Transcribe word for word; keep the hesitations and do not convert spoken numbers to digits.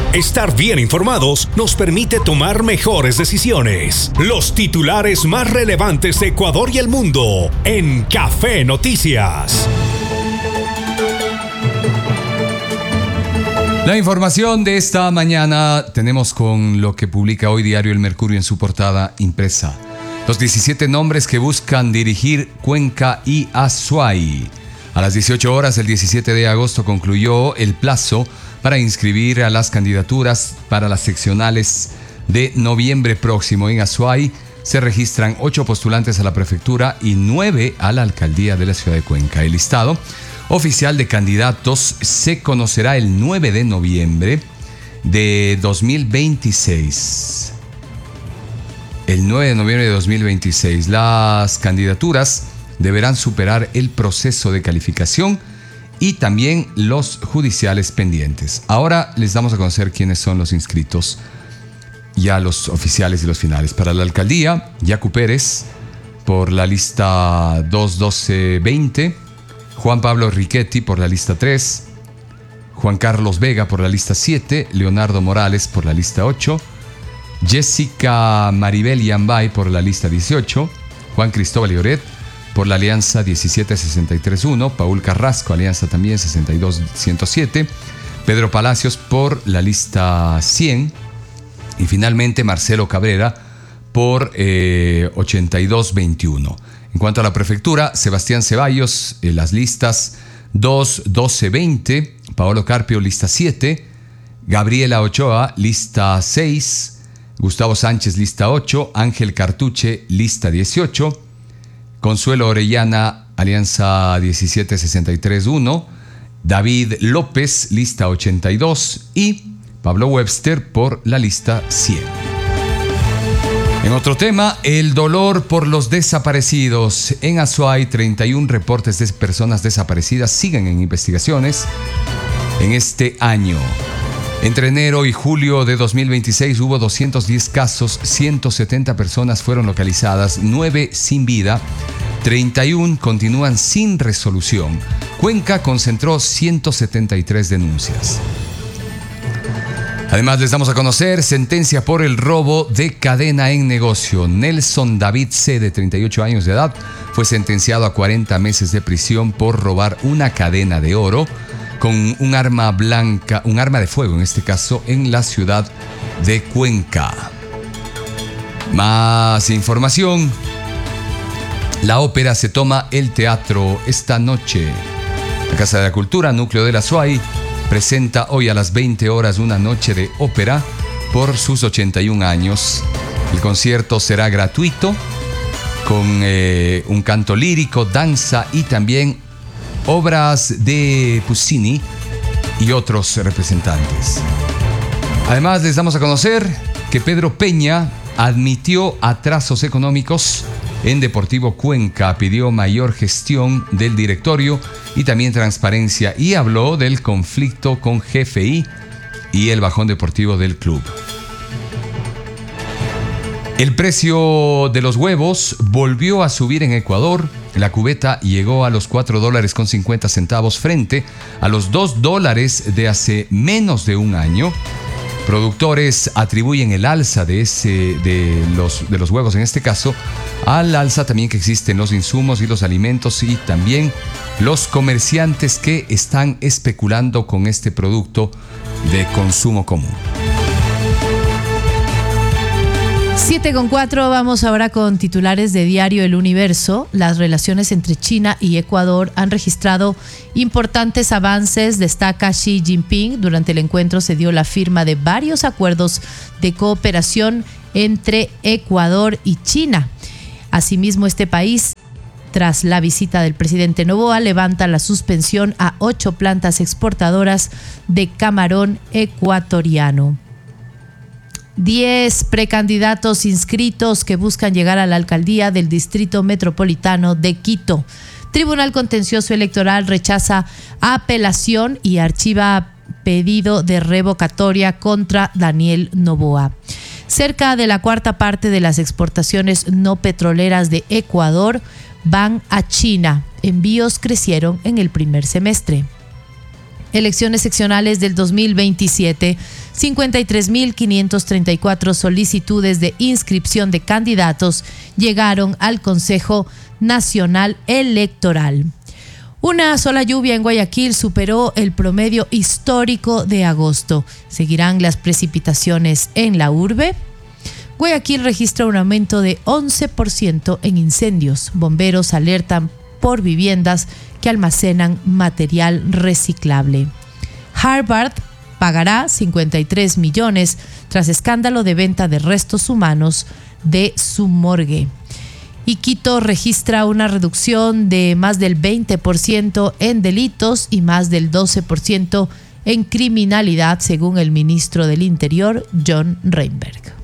Estar bien informados nos permite tomar mejores decisiones. Los titulares más relevantes de Ecuador y el mundo en Café Noticias. La información de esta mañana tenemos con lo que publica hoy Diario El Mercurio en su portada impresa. Los diecisiete nombres que buscan dirigir Cuenca y Azuay. A las dieciocho horas, el diecisiete de agosto, concluyó el plazo para inscribir a las candidaturas para las seccionales de noviembre próximo. En Azuay se registran ocho postulantes a la prefectura y nueve a la alcaldía de la ciudad de Cuenca. El listado oficial de candidatos se conocerá el nueve de noviembre de dos mil veintiséis. El nueve de noviembre de dos mil veintiséis. Las candidaturas deberán superar el proceso de calificación y también los judiciales pendientes. Ahora les damos a conocer quiénes son los inscritos, ya los oficiales y los finales. Para la alcaldía, Yacu Pérez por la lista dos doce veinte, Juan Pablo Riquetti por la lista tres, Juan Carlos Vega por la lista siete, Leonardo Morales por la lista ocho, Jessica Maribel Yambay por la lista dieciocho, Juan Cristóbal Lloret por la alianza diecisiete sesenta y tres uno, Paul Carrasco, alianza también sesenta y dos ciento siete, Pedro Palacios por la lista cien y finalmente Marcelo Cabrera por eh, ochenta y dos veintiuno. En cuanto a la prefectura, Sebastián Ceballos, en las listas dos doce veinte, Paolo Carpio, lista siete, Gabriela Ochoa, lista seis, Gustavo Sánchez, lista ocho, Ángel Cartuche, lista dieciocho, Consuelo Orellana, alianza diecisiete sesenta y tres uno, David López, lista ochenta y dos y Pablo Webster por la lista cien. En otro tema, el dolor por los desaparecidos. En Azuay, treinta y uno reportes de personas desaparecidas siguen en investigaciones en este año. Entre enero y julio de dos mil veintiséis hubo doscientos diez casos, ciento setenta personas fueron localizadas, nueve sin vida, treinta y uno continúan sin resolución. Cuenca concentró ciento setenta y tres denuncias. Además, les damos a conocer sentencia por el robo de cadena en negocio. Nelson David C., de treinta y ocho años de edad, fue sentenciado a cuarenta meses de prisión por robar una cadena de oro con un arma blanca, un arma de fuego en este caso, en la ciudad de Cuenca. Más información. La ópera se toma el teatro esta noche. La Casa de la Cultura, Núcleo de la Azuay, presenta hoy a las veinte horas una noche de ópera por sus ochenta y un años. El concierto será gratuito con eh, un canto lírico, danza y también obras de Puccini y otros representantes. Además, les damos a conocer que Pedro Peña admitió atrasos económicos en Deportivo Cuenca, pidió mayor gestión del directorio y también transparencia y habló del conflicto con G F I y el bajón deportivo del club. El precio de los huevos volvió a subir en Ecuador. La cubeta llegó a los cuatro dólares con cincuenta centavos frente a los dos dólares de hace menos de un año. Productores atribuyen el alza de, ese, de, los, de los huevos, en este caso, al alza también que existe en los insumos y los alimentos y también los comerciantes que están especulando con este producto de consumo común. siete con cuatro, vamos ahora con titulares de Diario El Universo. Las relaciones entre China y Ecuador han registrado importantes avances, destaca Xi Jinping. Durante el encuentro se dio la firma de varios acuerdos de cooperación entre Ecuador y China. Asimismo, este país, tras la visita del presidente Noboa, levanta la suspensión a ocho plantas exportadoras de camarón ecuatoriano. Diez precandidatos inscritos que buscan llegar a la alcaldía del Distrito Metropolitano de Quito. Tribunal Contencioso Electoral rechaza apelación y archiva pedido de revocatoria contra Daniel Noboa. Cerca de la cuarta parte de las exportaciones no petroleras de Ecuador van a China. Envíos crecieron en el primer semestre. Elecciones seccionales del dos mil veintisiete, cincuenta y tres mil quinientas treinta y cuatro solicitudes de inscripción de candidatos llegaron al Consejo Nacional Electoral. Una sola lluvia en Guayaquil superó el promedio histórico de agosto. ¿Seguirán las precipitaciones en la urbe? Guayaquil registra un aumento de once por ciento en incendios. Bomberos alertan por viviendas que almacenan material reciclable. Harvard pagará cincuenta y tres millones tras escándalo de venta de restos humanos de su morgue. Y Quito registra una reducción de más del veinte por ciento en delitos y más del doce por ciento en criminalidad, según el ministro del Interior, John Reinberg.